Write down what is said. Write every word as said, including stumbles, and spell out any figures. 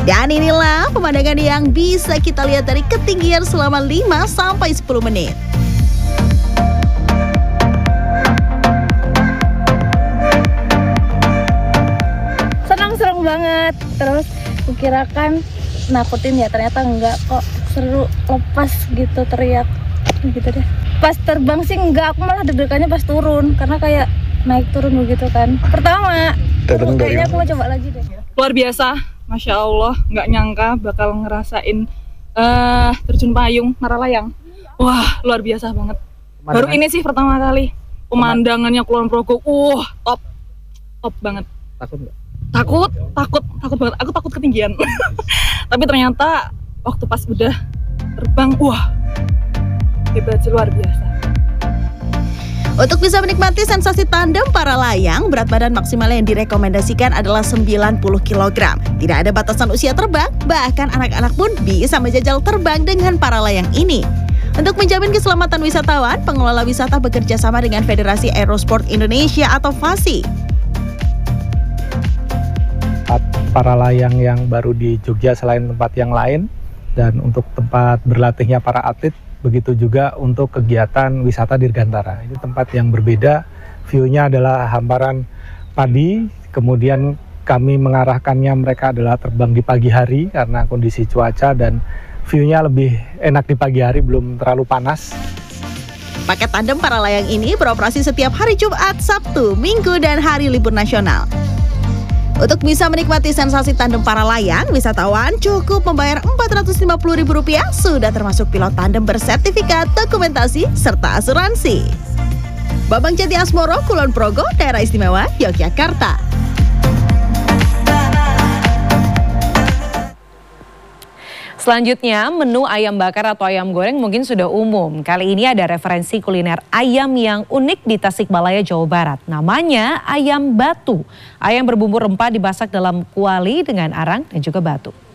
Dan inilah pemandangan yang bisa kita lihat dari ketinggian selama lima sampai sepuluh menit. Senang-senang banget. Terus kukirakan nakutin ya, ternyata enggak kok. Seru, lepas gitu, teriak gitu deh. Pas terbang sih enggak, aku malah deg-degannya pas turun karena kayak naik turun begitu kan. Pertama, turun, kayaknya aku mau coba lagi deh. Luar biasa, Masya Allah, nggak nyangka bakal ngerasain uh, terjun payung Paralayang. Wah, luar biasa banget. Baru ini sih pertama kali. Pemandangannya Kulon Progo, wah top, top banget. Takut nggak? Takut, takut, takut banget. Aku takut ketinggian. Tapi ternyata waktu pas udah terbang, wah hebat sih, luar biasa. Untuk bisa menikmati sensasi tandem para layang, berat badan maksimal yang direkomendasikan adalah sembilan puluh kilogram. Tidak ada batasan usia terbang, bahkan anak-anak pun bisa menjajal terbang dengan para layang ini. Untuk menjamin keselamatan wisatawan, pengelola wisata bekerja sama dengan Federasi Aerosport Indonesia atau FASI. Para layang yang baru di Jogja selain tempat yang lain, dan untuk tempat berlatihnya para atlet, begitu juga untuk kegiatan wisata Dirgantara. Ini tempat yang berbeda, view-nya adalah hamparan padi, kemudian kami mengarahkannya mereka adalah terbang di pagi hari karena kondisi cuaca dan view-nya lebih enak di pagi hari, belum terlalu panas. Paket tandem para layang ini beroperasi setiap hari Jumat, Sabtu, Minggu, dan hari libur nasional. Untuk bisa menikmati sensasi tandem para layang, wisatawan cukup membayar empat ratus lima puluh ribu rupiah, sudah termasuk pilot tandem bersertifikat, dokumentasi, serta asuransi. Bambang Jati Asmoro, Kulon Progo, Daerah Istimewa Yogyakarta. Selanjutnya, menu ayam bakar atau ayam goreng mungkin sudah umum. Kali ini ada referensi kuliner ayam yang unik di Tasikmalaya, Jawa Barat. Namanya ayam batu. Ayam berbumbu rempah dimasak dalam kuali dengan arang dan juga batu.